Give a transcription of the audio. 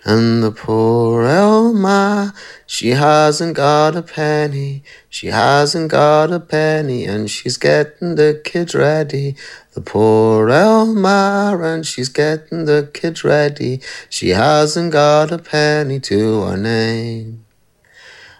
And the poor Elma, she hasn't got a penny. She hasn't got a penny, and she's getting the kids ready. The poor Elma, and she's getting the kids ready. She hasn't got a penny to her name.